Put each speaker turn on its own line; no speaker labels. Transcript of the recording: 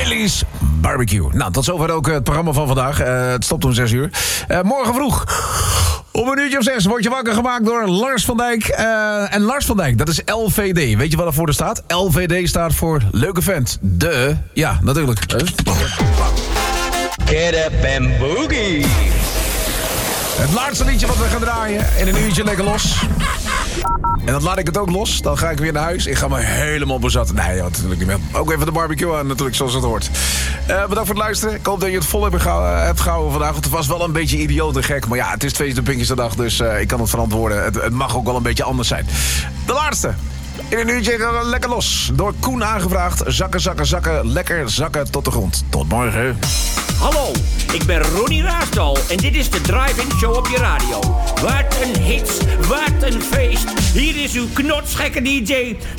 Billy's Barbecue. Nou, tot zover ook het programma van vandaag. Het stopt om 6 uur. Morgen vroeg, om 6:00 word je wakker gemaakt door Lars van Dijk. En Lars van Dijk, dat is LVD. Weet je wat er voor staat? LVD staat voor leuke vent. Ja, natuurlijk.
Get up and boogie.
Het laatste liedje wat we gaan draaien. In een uurtje lekker los. En dan laat ik het ook los. Dan ga ik weer naar huis. Ik ga me helemaal bezatten. Nee, ja, natuurlijk niet meer. Ook even de barbecue aan, natuurlijk, zoals het hoort. Bedankt voor het luisteren. Ik hoop dat je het vol hebt gehouden vandaag. Want het was wel een beetje idioot en gek. Maar ja, het is 22 Pinkjesdag, dus ik kan het verantwoorden. Het mag ook wel een beetje anders zijn. De laatste. In een uurtje gaan we lekker los. Door Koen aangevraagd. Zakken, zakken, zakken. Lekker zakken tot de grond. Tot morgen.
Hallo, ik ben Ronnie Raasdal en dit is de Drive-In Show op je radio. Wat een hits, wat een feest. Hier is uw knotsgekke DJ,